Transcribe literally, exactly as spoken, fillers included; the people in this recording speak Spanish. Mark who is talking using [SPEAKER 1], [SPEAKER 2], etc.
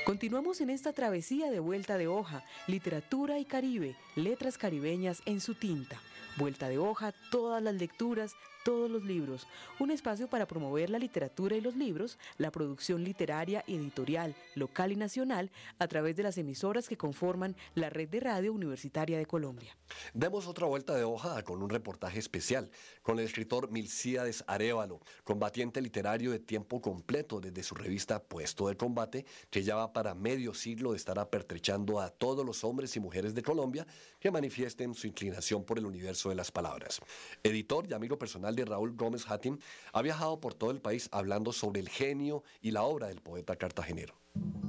[SPEAKER 1] Continuamos en esta travesía de Vuelta de Hoja, literatura y Caribe, letras caribeñas en su tinta. Vuelta de Hoja, todas las lecturas, todos los libros. Un espacio para promover la literatura y los libros, la producción literaria y editorial, local y nacional, a través de las emisoras que conforman la Red de Radio Universitaria de Colombia.
[SPEAKER 2] Demos otra vuelta de hoja con un reportaje especial con el escritor Milcíades Arévalo, combatiente literario de tiempo completo desde su revista Puesto de Combate, que ya va para medio siglo de estar apertrechando a todos los hombres y mujeres de Colombia que manifiesten su inclinación por el universo de las palabras. Editor y amigo personal de Raúl Gómez Hatim, ha viajado por todo el país hablando sobre el genio y la obra del poeta cartagenero.